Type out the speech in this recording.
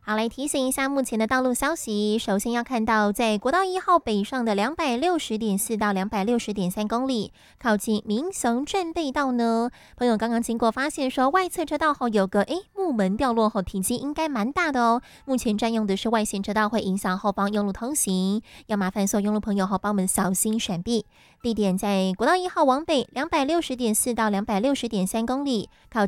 好，来提醒一下目前的道路消息。首先要看到，在国道1号北上的260.4到260.3公里，靠近民雄站背道呢，朋友刚刚经过发现说，外侧车道后有个木门掉落后，体积应该蛮大的哦。目前占用的是外线车道，会影响后方用路通行，要麻烦所有用路朋友帮我们小心闪避。地点在国道1号往北260.4到260.3公里，靠